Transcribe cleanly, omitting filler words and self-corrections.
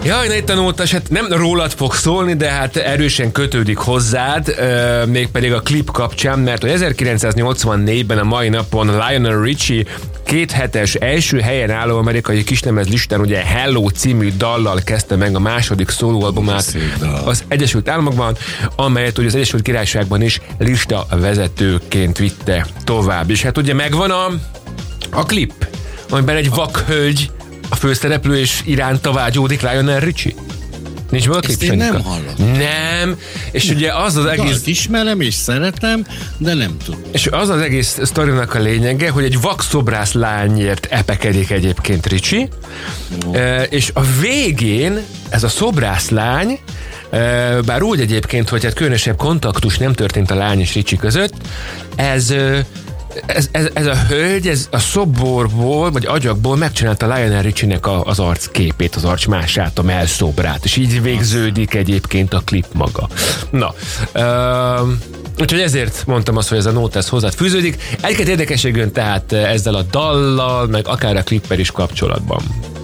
Jaj, ne itt a nóta, hát nem rólad fog szólni, de hát erősen kötődik hozzád, mégpedig a klip kapcsán, mert 1984-ben a mai napon Lionel Richie 2 hetes első helyen álló amerikai kislemez listán ugye Hello című dallal kezdte meg a második szólóalbumát az Egyesült Államokban, amelyet ugye az Egyesült Királyságban is lista vezetőként vitte tovább. És hát ugye megvan a klip, amiben egy vakhölgy a főszereplő és iránta vágyódik Lionel Richie. Nincs meg a klip? Ezt én nem hallottam. Nem. És ugye az az egész... Dalt ismerem és szeretem, de nem tudom. És az az egész sztorinak a lényege, hogy egy vakszobrász lányért epekedik egyébként Richie, és a végén ez a szobrászlány, bár úgy egyébként, hogy hát különösebb kontaktus nem történt a lány és Richie között, ez a hölgy, ez a szoborból, vagy agyagból megcsinálta Lionel Richie-nek az arcképét, az arcmását, a mellszobrát, és így végződik egyébként a klip maga. Na, úgyhogy ezért mondtam azt, hogy ez a nóta hozzád fűződik. Egy-két érdekességön tehát ezzel a dallal, meg akár a klippel is kapcsolatban.